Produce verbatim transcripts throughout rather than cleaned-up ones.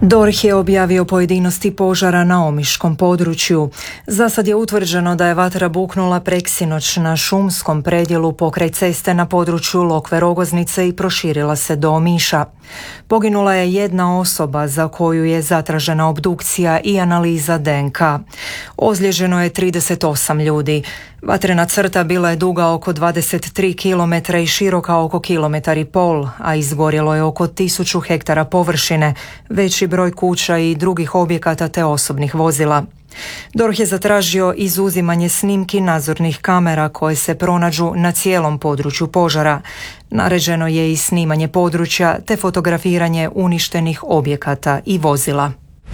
D O R H je objavio pojedinosti požara na omiškom području. Za sad je utvrđeno da je vatra buknula preksinoć na šumskom predjelu pokraj ceste na području Lokve Rogoznice i proširila se do Omiša. Poginula je jedna osoba za koju je zatražena obdukcija i analiza D N K. Ozlijeđeno je trideset osam ljudi. Vatrena crta bila je duga oko dvadeset tri kilometra i široka oko kilometar i pol, a izgorjelo je oko tisuću hektara površine, veći broj kuća i drugih objekata te osobnih vozila. D O R H je zatražio izuzimanje snimki nadzornih kamera koje se pronađu na cijelom području požara. Naređeno je i snimanje područja te fotografiranje uništenih objekata i vozila.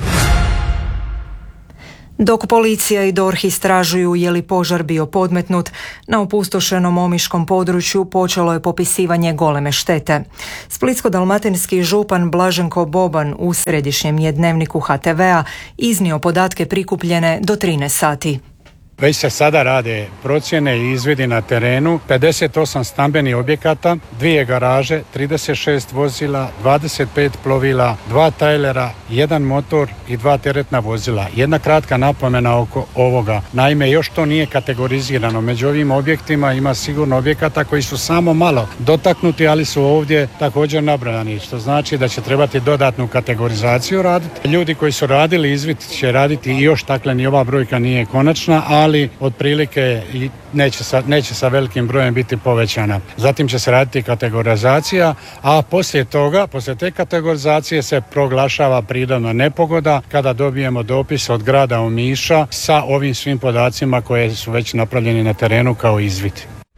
Dok policija i D O R H istražuju je li požar bio podmetnut, na opustošenom omiškom području počelo je popisivanje goleme štete. Splitsko-dalmatinski župan Blaženko Boban u središnjem je dnevniku H T V-a iznio podatke prikupljene do trinaest sati. Već se sada rade procjene i izvidi na terenu, pedeset osam stambenih objekata, dvije garaže, trideset šest vozila, dvadeset pet plovila, dva tajlera, jedan motor i dva teretna vozila. Jedna kratka napomena oko ovoga. Naime, još to nije kategorizirano. Među ovim objektima ima sigurno objekata koji su samo malo dotaknuti, ali su ovdje također nabrojani, što znači da će trebati dodatnu kategorizaciju raditi. Ljudi koji su radili izvid će raditi i još, dakle ni ova brojka nije konačna, ali ali otprilike neće sa, neće sa velikim brojem biti povećana. Zatim će se raditi kategorizacija, a poslije toga, poslije te kategorizacije se proglašava prirodna nepogoda kada dobijemo dopis od grada Omiša sa ovim svim podacima koje su već napravljeni na terenu kao izvid.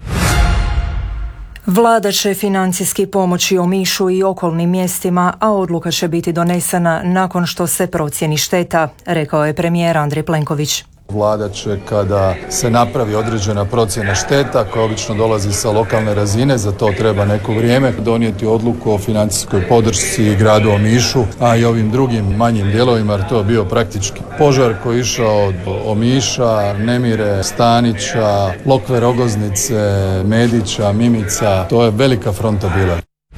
Vlada će financijski pomoći Omišu i okolnim mjestima, a odluka će biti donesena nakon što se procijeni šteta, rekao je premijer Andrej Plenković. Vlada će, kada se napravi određena procjena šteta koja obično dolazi sa lokalne razine, za to treba neko vrijeme, donijeti odluku o financijskoj podršci gradu Omišu, a i ovim drugim manjim dijelovima, jer to je bio praktički požar koji je išao od Omiša, Nemire, Stanića, Lokve Rogoznice, Medića, Mimica, to je velika fronta bila.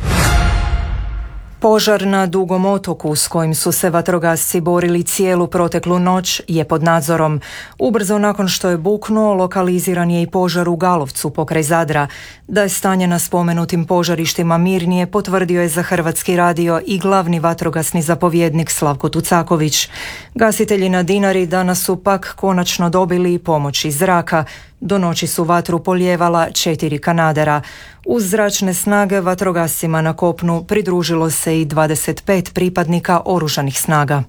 Požar na Dugom otoku s kojim su se vatrogasci borili cijelu proteklu noć je pod nadzorom. Ubrzo nakon što je buknuo, lokaliziran je i požar u Galovcu pokraj Zadra. Da je stanje na spomenutim požarištima mirnije potvrdio je za Hrvatski radio i glavni vatrogasni zapovjednik Slavko Tucaković. Gasitelji na Dinari danas su pak konačno dobili pomoć iz zraka. Do noći su vatru polijevala četiri kanadera. Uz zračne snage vatrogascima na kopnu pridružilo se i dvadeset pet pripadnika oružanih snaga.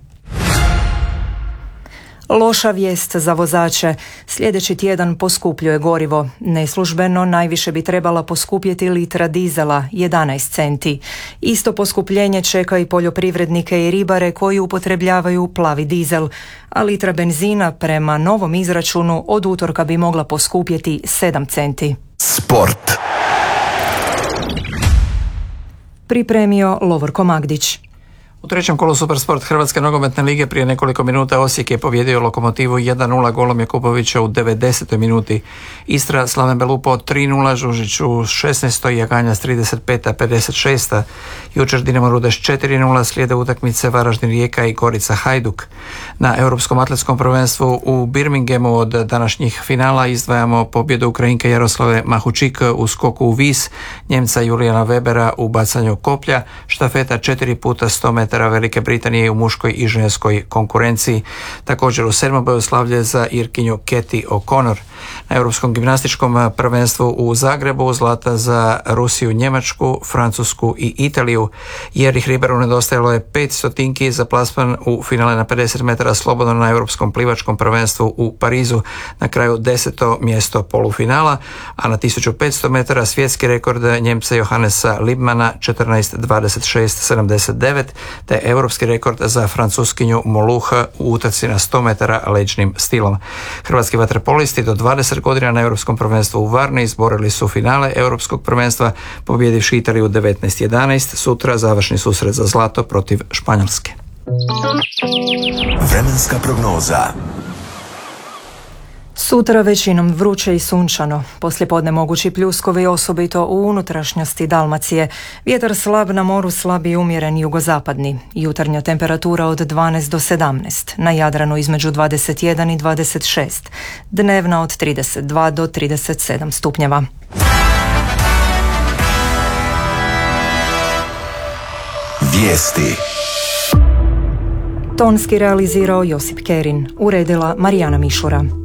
Loša vijest za vozače. Sljedeći tjedan poskupljuje gorivo. Neslužbeno najviše bi trebala poskupjeti litra dizela, jedanaest centi. Isto poskupljenje čeka i poljoprivrednike i ribare koji upotrebljavaju plavi dizel, a litra benzina prema novom izračunu od utorka bi mogla poskupjeti sedam centi. Sport. Pripremio Lovorko Magdić. U trećem kolu Supersport Hrvatske nogometne lige prije nekoliko minuta Osijek je pobijedio Lokomotivu jedan nula golom Jakupovića u devedesetoj minuti. Istra Slaven Belupo tri nula, Žužić u šesnaestoj, Jaganjac trideset peta pedeset šesta. Jučer Dinamo Rudeš četiri nula, slijede utakmice Varaždin Rijeka i Gorica Hajduk. Na Europskom atletskom prvenstvu u Birminghamu od današnjih finala izdvajamo pobjedu Ukrajinke Jaroslave Mahučik u skoku u vis, Njemca Julijana Webera u bacanju koplja, štafeta četiri puta sto metara Velike Britanije u muškoj i ženskoj konkurenciji. Također u sedmoboju slavlje za Irkinju Keti O'Connor. Na Europskom gimnastičkom prvenstvu u Zagrebu zlata za Rusiju, Njemačku, Francusku i Italiju. Jerih Riberu nedostajalo je pet stotinki za plasman u finale na pedeset metara slobodno na Europskom plivačkom prvenstvu u Parizu. Na kraju deseto mjesto polufinala, a na tisuću petsto metara svjetski rekord Njemca Johannesa Liebmana četrnaest dvadeset šest sedamdeset devet te europski rekord za Francuskinju Moluha u utrci na sto metara leđnim stilom. Hrvatski vaterpolisti do dvadeset godina na Europskom prvenstvu u Varni izborili su finale Europskog prvenstva, pobjedivši Italiju devetnaest jedanaest, sutra završni susret za zlato protiv Španjolske. Vremenska prognoza. Sutra većinom vruće i sunčano. Poslijepodne mogući pljuskovi osobito u unutrašnjosti Dalmacije. Vjetar slab, na moru slab i umjeren jugozapadni. Jutarnja temperatura od dvanaest do sedamnaest. Na Jadranu između dvadeset jedan i dvadeset šest. Dnevna od trideset dva do trideset sedam stupnjeva. Vijesti. Tonski realizirao Josip Kerin. Uredila Marijana Mišura.